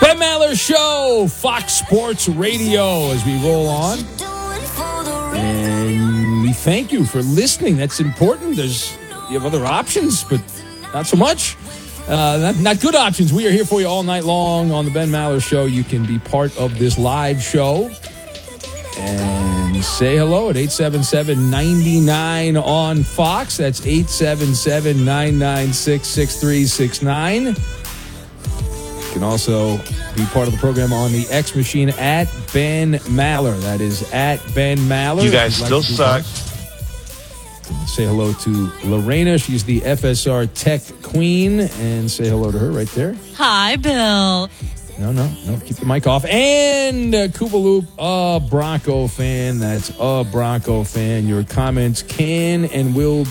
Ben Maller Show, Fox Sports Radio, as we roll on. And we thank you for listening. That's important. You have other options, but not so much. Not good options. We are here for you all night long on the Ben Maller Show. You can be part of this live show and say hello at 877-99 on Fox. That's 877-996-6369. You can also be part of the program on the X machine at Ben Maller. That is at Ben Maller. You guys still suck. Say hello to Lorena. She's the FSR Tech Queen. And say hello to her right there. Hi, Bill. No. Keep the mic off. And Koopaloop, a Bronco fan. That's a Bronco fan. Your comments can and will be